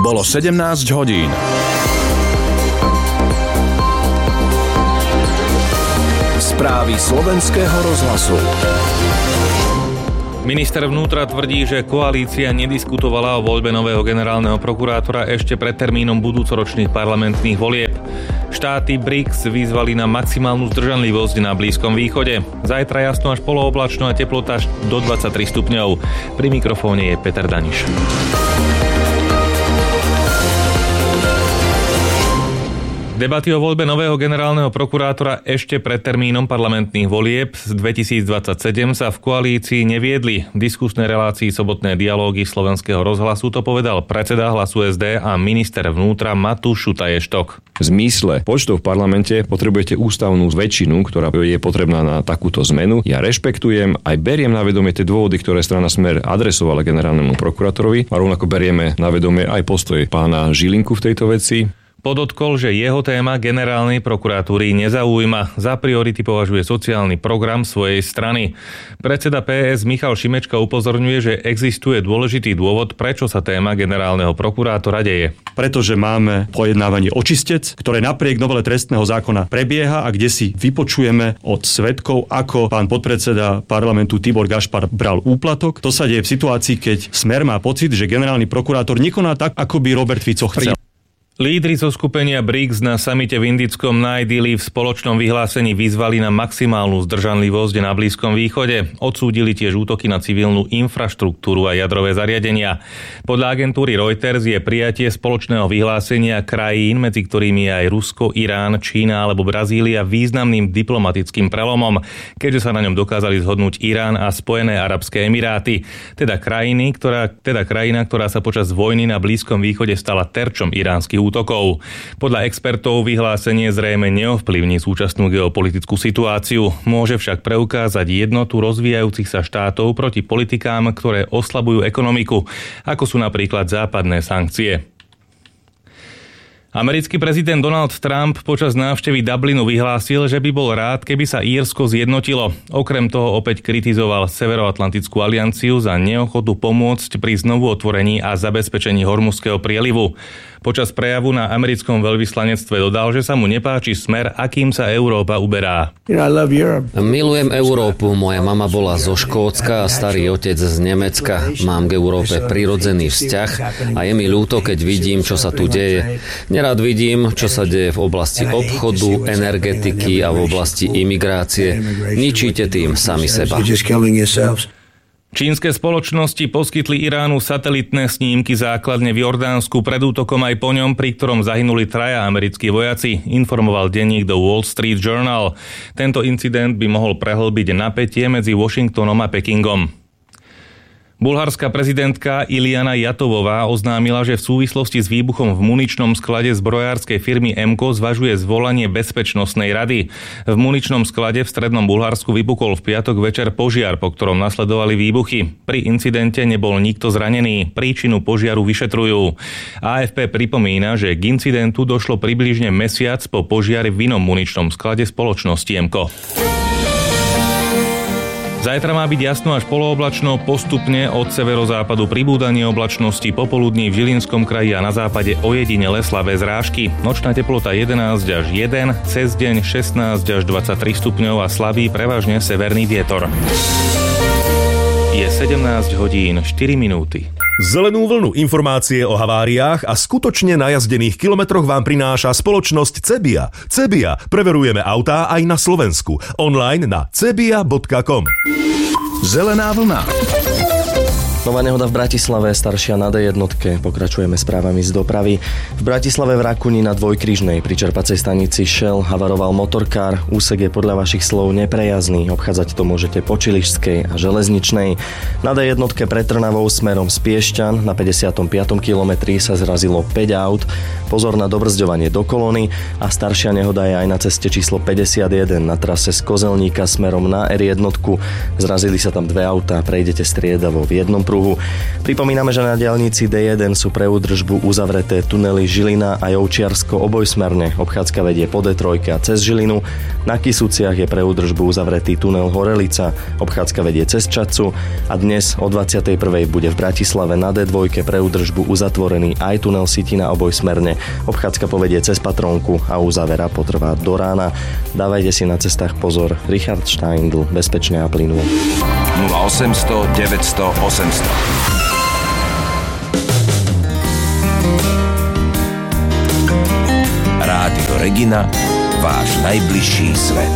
Bolo 17 hodín. Správy Slovenského rozhlasu. Minister vnútra tvrdí, že koalícia nediskutovala o voľbe nového generálneho prokurátora ešte pred termínom budúcoročných parlamentných volieb. Štáty BRICS vyzvali na maximálnu zdržanlivosť na Blízkom východe. Zajtra jasno až polooblačno a teplota do 23 stupňov. Pri mikrofóne je Peter Daniš. Debaty o voľbe nového generálneho prokurátora ešte pred termínom parlamentných volieb z 2027 sa v koalícii neviedli. V diskusnej relácii Sobotné dialógy Slovenského rozhlasu to povedal predseda Hlasu SD a minister vnútra Matúš Šutaj-Eštok. V zmysle počtov v parlamente potrebujete ústavnú väčšinu, ktorá je potrebná na takúto zmenu. Ja rešpektujem, aj beriem na vedomie tie dôvody, ktoré strana Smer adresovala generálnemu prokurátorovi, a rovnako berieme na vedomie aj postoj pána Žilinku v tejto veci. Podotkol, že jeho téma generálnej prokuratúry nezaujíma. Za priority považuje sociálny program svojej strany. Predseda PS Michal Šimečka upozorňuje, že existuje dôležitý dôvod, prečo sa téma generálneho prokurátora deje. Pretože máme pojednávanie očistec, ktoré napriek novele trestného zákona prebieha a kde si vypočujeme od svedkov, ako pán podpredseda parlamentu Tibor Gašpar bral úplatok. To sa deje v situácii, keď Smer má pocit, že generálny prokurátor nekoná tak, ako by Robert Fico chcel. Lídri zo skupenia BRICS na samite v indickom Naj-Dili v spoločnom vyhlásení vyzvali na maximálnu zdržanlivosť na Blízkom východe. Odsúdili tiež útoky na civilnú infraštruktúru a jadrové zariadenia. Podľa agentúry Reuters je prijatie spoločného vyhlásenia krajín, medzi ktorými je aj Rusko, Irán, Čína alebo Brazília, významným diplomatickým prelomom, keďže sa na ňom dokázali zhodnúť Irán a Spojené arabské emiráty. Teda krajina, ktorá sa počas vojny na Blízkom východe stala terčom iránskych útokov. Podľa expertov vyhlásenie zrejme neovplyvní súčasnú geopolitickú situáciu. Môže však preukázať jednotu rozvíjajúcich sa štátov proti politikám, ktoré oslabujú ekonomiku, ako sú napríklad západné sankcie. Americký prezident Donald Trump počas návštevy Dublinu vyhlásil, že by bol rád, keby sa Írsko zjednotilo. Okrem toho opäť kritizoval Severoatlantickú alianciu za neochotu pomôcť pri znovu otvorení a zabezpečení Hormuzského prielivu. Počas prejavu na americkom veľvyslanectve dodal, že sa mu nepáči smer, akým sa Európa uberá. Milujem Európu. Moja mama bola zo Škótska a starý otec z Nemecka. Mám k Európe prirodzený vzťah a je mi ľúto, keď vidím, čo sa tu deje. Nerád vidím, čo sa deje v oblasti obchodu, energetiky a v oblasti imigrácie. Ničíte tým sami seba. Čínske spoločnosti poskytli Iránu satelitné snímky základne v Jordánsku pred útokom aj po ňom, pri ktorom zahynuli 3 americkí vojaci, informoval denník The Wall Street Journal. Tento incident by mohol prehlbiť napätie medzi Washingtonom a Pekingom. Bulharská prezidentka Iliana Jatovová oznámila, že v súvislosti s výbuchom v muničnom sklade zbrojárskej firmy MKO zvažuje zvolanie bezpečnostnej rady. V muničnom sklade v strednom Bulharsku vypukol v piatok večer požiar, po ktorom nasledovali výbuchy. Pri incidente nebol nikto zranený, príčinu požiaru vyšetrujú. AFP pripomína, že k incidentu došlo približne mesiac po požiari v inom muničnom sklade spoločnosti MKO. Zajtra má byť jasno až polooblačno, postupne od severozápadu pribúdanie oblačnosti, popoludní v Žilinskom kraji a na západe ojedinele slabé zrážky. Nočná teplota 11 až 1, cez deň 16 až 23 stupňov a slabý prevažne severný vietor. Je 17 hodín 4 minúty. Zelenú vlnu informácie o haváriách a skutočne najazdených kilometroch vám prináša spoločnosť Cebia. Cebia. Preverujeme autá aj na Slovensku. Online na cebia.com. Zelená vlna. Nová nehoda v Bratislave, staršia na D1. Pokračujeme správami z dopravy. V Bratislave v Rakuni na Dvojkrižnej pri čerpacej stanici Shell havaroval motorkár. Úsek je podľa vašich slov neprejazdný. Obchádzať to môžete po Čilišskej a Železničnej. Na D1 pred Trnavou smerom z Piešťan na 55. kilometri sa zrazilo 5 aut. Pozor na dobrzďovanie do kolóny a staršia nehoda je aj na ceste číslo 51 na trase z Kozelníka smerom na R1. Zrazili sa tam 2 autá, prejdete striedavo v jednom pruhu. Pripomíname, že na diaľnici D1 sú pre údržbu uzavreté tunely Žilina a Jovčiarsko obojsmerne. Obchádzka vedie po D3 cez Žilinu. Na Kysuciach je pre údržbu uzavretý tunel Horelica. Obchádzka vedie cez Čadcu a dnes o 21. bude v Bratislave na D2 pre údržbu uzatvorený aj tunel Sitina obojsmerne. Obchádzka povedie cez Patrónku a uzavera potrvá do rána. Dávajte si na cestách pozor. Richard Steindl, bezpečne a plynulo. 0800 900 800. Rádio Regina, váš najbližší svet.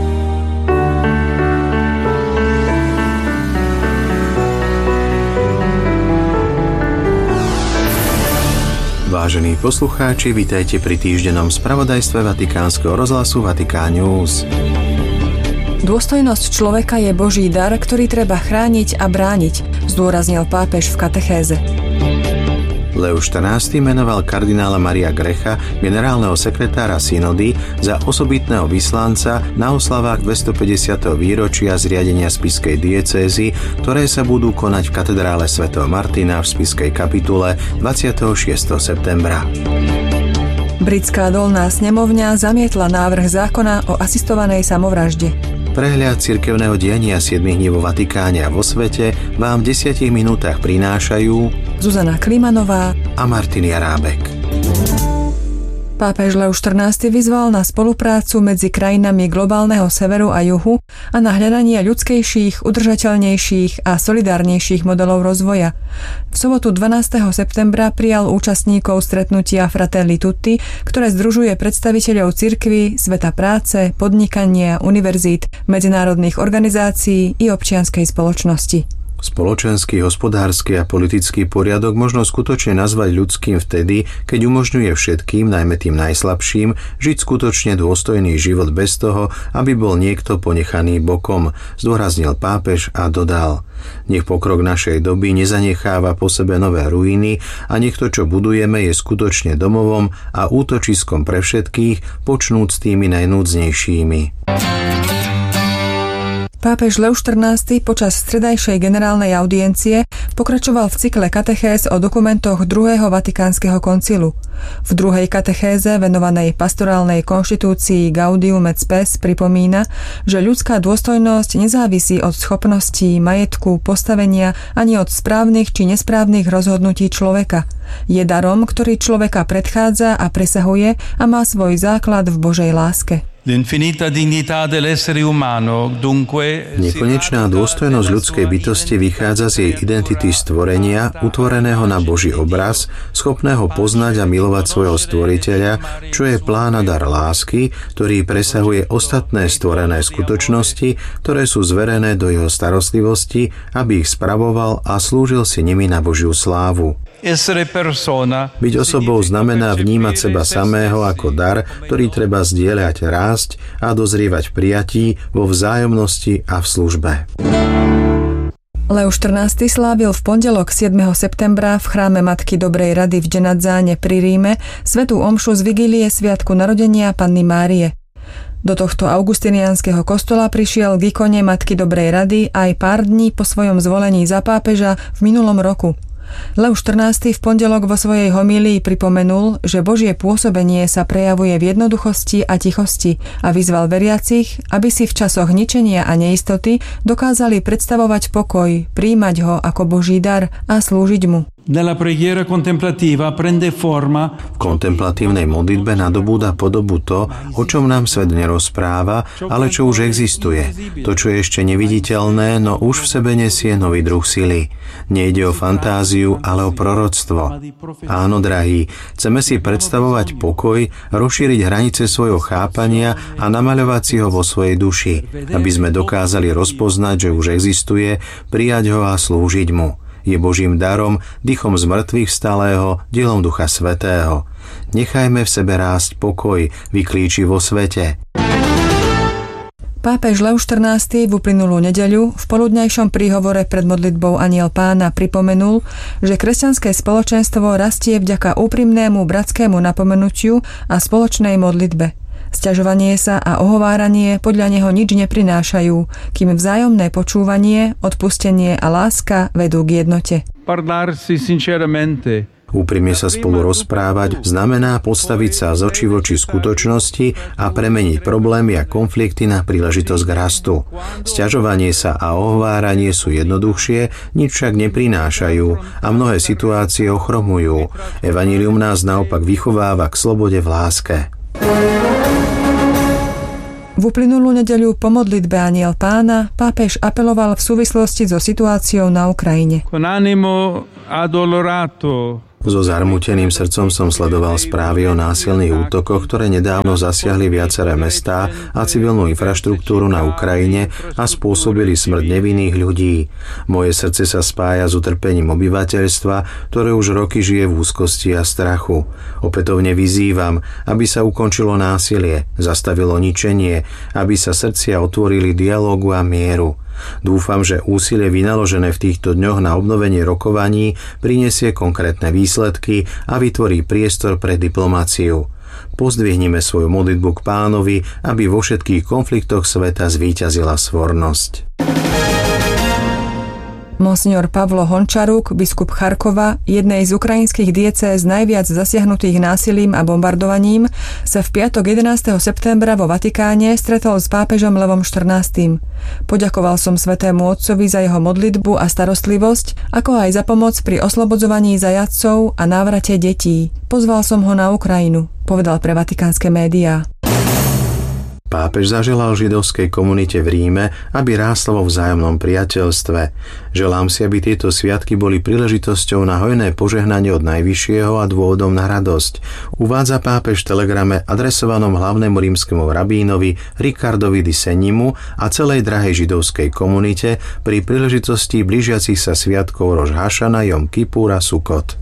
Vážení poslucháči, vitajte pri týždennom spravodajstve Vatikánskeho rozhlasu Vatikán News. Dôstojnosť človeka je Boží dar, ktorý treba chrániť a brániť, zdôraznil pápež v katechéze. Leo XIV menoval kardinála Maria Grecha, generálneho sekretára synody, za osobitného vyslanca na oslavách 250. výročia zriadenia spišskej diecézy, ktoré sa budú konať v katedrále svätého Martina v spišskej kapitule 26. septembra. Britská dolná snemovňa zamietla návrh zákona o asistovanej samovražde. Prehľad cirkevného diania 7 dní vo Vatikáne a vo svete vám v 10 minútach prinášajú Zuzana Klimanová a Martin Jarábek. Pápež Leo XIV vyzval na spoluprácu medzi krajinami globálneho severu a juhu a na hľadanie ľudskejších, udržateľnejších a solidárnejších modelov rozvoja. V sobotu 12. septembra prijal účastníkov stretnutia Fratelli Tutti, ktoré združuje predstaviteľov cirkvi, sveta práce, podnikania, univerzít, medzinárodných organizácií i občianskej spoločnosti. Spoločenský, hospodársky a politický poriadok možno skutočne nazvať ľudským vtedy, keď umožňuje všetkým, najmä tým najslabším, žiť skutočne dôstojný život bez toho, aby bol niekto ponechaný bokom, zdôraznil pápež a dodal: Nech pokrok našej doby nezanecháva po sebe nové ruiny a nech to, čo budujeme, je skutočne domovom a útočiskom pre všetkých, počnúc s tými najnúdznejšími. Pápež Leo XIV počas stredajšej generálnej audiencie pokračoval v cykle katechéz o dokumentoch druhého Vatikánskeho koncilu. V druhej katechéze venovanej pastorálnej konštitúcii Gaudium et Spes pripomína, že ľudská dôstojnosť nezávisí od schopností, majetku, postavenia ani od správnych či nesprávnych rozhodnutí človeka. Je darom, ktorý človeka predchádza a presahuje a má svoj základ v Božej láske. Nekonečná dôstojnosť ľudskej bytosti vychádza z jej identity stvorenia, utvoreného na Boží obraz, schopného poznať a milovať svojho stvoriteľa, čo je plán a dar lásky, ktorý presahuje ostatné stvorené skutočnosti, ktoré sú zverené do jeho starostlivosti, aby ich spravoval a slúžil si nimi na Božiu slávu. Byť osobou znamená vnímať seba samého ako dar, ktorý treba zdieľať, rásť a dozrievať v prijatí, vo vzájomnosti a v službe. Leo XIV slávil v pondelok 7. septembra v chráme Matky Dobrej rady v Genazzane pri Ríme svätú omšu z vigílie sviatku narodenia Panny Márie. Do tohto augustiniánskeho kostola prišiel k ikone Matky Dobrej rady aj pár dní po svojom zvolení za pápeža v minulom roku. Leo XIV v pondelok vo svojej homílii pripomenul, že Božie pôsobenie sa prejavuje v jednoduchosti a tichosti a vyzval veriacich, aby si v časoch ničenia a neistoty dokázali predstavovať pokoj, prijímať ho ako Boží dar a slúžiť mu. V kontemplatívnej modlitbe nadobúda podobu to, o čom nám svet nerozpráva, ale čo už existuje. To, čo je ešte neviditeľné, no už v sebe nesie nový druh sily. Nejde o fantáziu, ale o proroctvo. Áno, drahí, chceme si predstavovať pokoj, rozšíriť hranice svojho chápania a namaľovať si ho vo svojej duši, aby sme dokázali rozpoznať, že už existuje, prijať ho a slúžiť mu. Je Božím darom, dychom z mŕtvych vstalého, dielom Ducha Svätého. Nechajme v sebe rásť pokoj, vyklíči vo svete. Pápež Leo XIV v uplynulú nedeľu v poludňajšom príhovore pred modlitbou Anjel Pána pripomenul, že kresťanské spoločenstvo rastie vďaka úprimnému bratskému napomenutiu a spoločnej modlitbe. Sťažovanie sa a ohováranie podľa neho nič neprinášajú, kým vzájomné počúvanie, odpustenie a láska vedú k jednote. Úprimne sa spolu rozprávať znamená postaviť sa z očí v oči skutočnosti a premeniť problémy a konflikty na príležitosť k rastu. Sťažovanie sa a ohováranie sú jednoduchšie, nič však neprinášajú a mnohé situácie ochromujú. Evanjelium nás naopak vychováva k slobode v láske. V uplynulú nedeľu po modlitbe Anjel Pána pápež apeloval v súvislosti so situáciou na Ukrajine. So zarmúteným srdcom som sledoval správy o násilných útokoch, ktoré nedávno zasiahli viaceré mestá a civilnú infraštruktúru na Ukrajine a spôsobili smrť nevinných ľudí. Moje srdce sa spája s utrpením obyvateľstva, ktoré už roky žije v úzkosti a strachu. Opätovne vyzývam, aby sa ukončilo násilie, zastavilo ničenie, aby sa srdcia otvorili dialógu a mieru. Dúfam, že úsilie vynaložené v týchto dňoch na obnovenie rokovaní prinesie konkrétne výsledky a vytvorí priestor pre diplomáciu. Pozdvihnime svoju modlitbu k Pánovi, aby vo všetkých konfliktoch sveta zvíťazila svornosť. Monsignor Pavlo Hončaruk, biskup Charkova, jednej z ukrajinských diecéz najviac zasiahnutých násilím a bombardovaním, sa v piatok 11. septembra vo Vatikáne stretol s pápežom Levom XIV. Poďakoval som Svätému Otcovi za jeho modlitbu a starostlivosť, ako aj za pomoc pri oslobodzovaní zajatcov a návrate detí. Pozval som ho na Ukrajinu, povedal pre vatikánske médiá. Pápež zaželal židovskej komunite v Ríme, aby rástla vo vzájomnom priateľstve. Želám si, aby tieto sviatky boli príležitosťou na hojné požehnanie od Najvyššieho a dôvodom na radosť. Uvádza pápež v telegrame adresovanom hlavnému rímskemu rabínovi Ricardovi di Segnimu a celej drahej židovskej komunite pri príležitosti blížiacich sa sviatkov Roš Hašana, Jom Kipur a Sukot.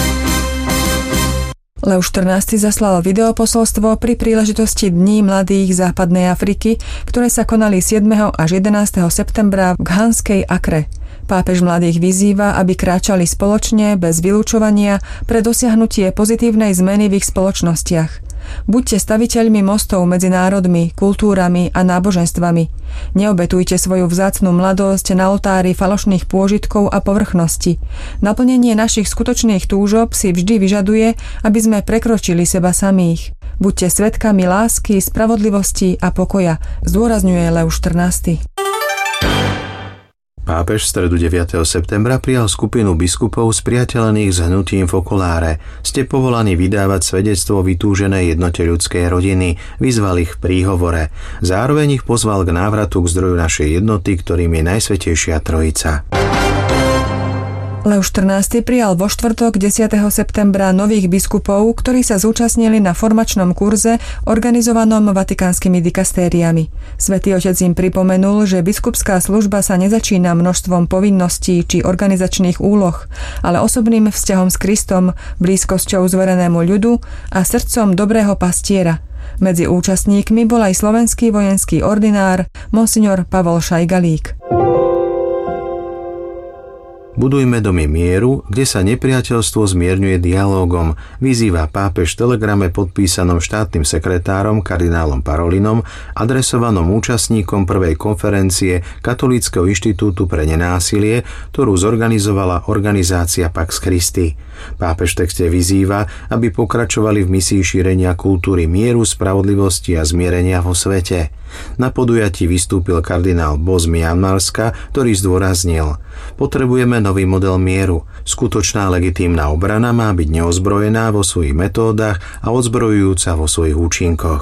Leo XIV zaslal videoposolstvo pri príležitosti Dní mladých západnej Afriky, ktoré sa konali 7. až 11. septembra v Ghanskej Akre. Pápež mladých vyzýva, aby kráčali spoločne, bez vylúčovania, pre dosiahnutie pozitívnej zmeny v ich spoločnostiach. Buďte staviteľmi mostov medzi národmi, kultúrami a náboženstvami. Neobetujte svoju vzácnu mladosť na oltári falošných pôžitkov a povrchnosti. Naplnenie našich skutočných túžob si vždy vyžaduje, aby sme prekročili seba samých. Buďte svedkami lásky, spravodlivosti a pokoja, zdôrazňuje Leo XIV. Pápež v stredu 9. septembra prijal skupinu biskupov spriateľených s hnutím Focolare. Ste povolaní vydávať svedectvo vytúženej jednote ľudskej rodiny, vyzval ich v príhovore. Zároveň ich pozval k návratu k zdroju našej jednoty, ktorým je Najsvätejšia Trojica. Leo XIV prijal vo štvrtok 10. septembra nových biskupov, ktorí sa zúčastnili na formačnom kurze organizovanom vatikánskymi dikastériami. Svätý Otec im pripomenul, že biskupská služba sa nezačína množstvom povinností či organizačných úloh, ale osobným vzťahom s Kristom, blízkosťou zverenému ľudu a srdcom dobrého pastiera. Medzi účastníkmi bol aj slovenský vojenský ordinár monsignor Pavol Šajgalík. Budujme domy mieru, kde sa nepriateľstvo zmierňuje dialógom, vyzýva pápež v telegrame podpísanom štátnym sekretárom kardinálom Parolinom, adresovanom účastníkom prvej konferencie Katolíckeho inštitútu pre nenásilie, ktorú zorganizovala organizácia Pax Christi. Pápež v texte vyzýva, aby pokračovali v misii šírenia kultúry mieru, spravodlivosti a zmierenia vo svete. Na podujatí vystúpil kardinál Bo z Mianmarska, ktorý zdôraznil: potrebujeme nový model mieru. Skutočná legitímna obrana má byť neozbrojená vo svojich metódach a odzbrojujúca vo svojich účinkoch.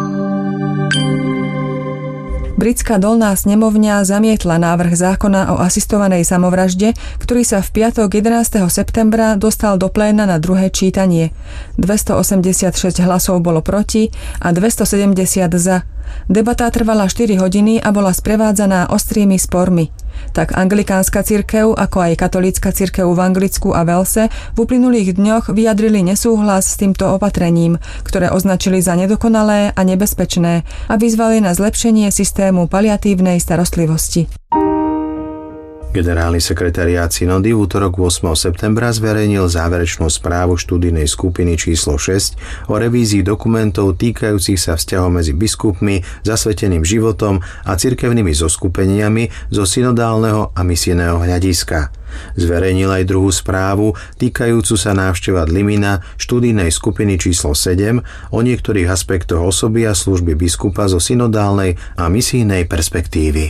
Britská dolná snemovňa zamietla návrh zákona o asistovanej samovražde, ktorý sa v piatok 11. septembra dostal do pléna na druhé čítanie. 286 hlasov bolo proti a 270 za. Debata trvala 4 hodiny a bola sprevádzaná ostrými spormi. Tak anglikánska cirkev, ako aj katolícka cirkev v Anglicku a Walese v uplynulých dňoch vyjadrili nesúhlas s týmto opatrením, ktoré označili za nedokonalé a nebezpečné a vyzvali na zlepšenie systému paliatívnej starostlivosti. Generálny sekretariát synody v útorok 8. septembra zverejnil záverečnú správu študijnej skupiny číslo 6 o revízii dokumentov týkajúcich sa vzťahov medzi biskupmi, zasveteným životom a cirkevnými zoskupeniami zo synodálneho a misijného hľadiska. Zverejnil aj druhú správu týkajúcu sa návšteva Limina študijnej skupiny číslo 7 o niektorých aspektoch osoby a služby biskupa zo synodálnej a misijnej perspektívy.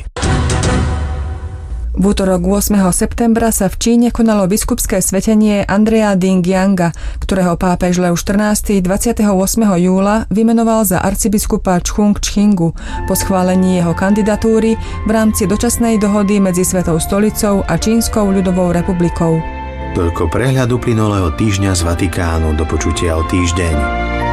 V útorok 8. septembra sa v Číne konalo biskupské svetenie Andrea Dingyanga, ktorého pápež Leoš XIV. 28. júla vymenoval za arcibiskupa Chungchingu po schválení jeho kandidatúry v rámci dočasnej dohody medzi Svetou stolicou a Čínskou ľudovou republikou. Toľko prehľad uplynulého týždňa z Vatikánu. Do počutia o týždeň.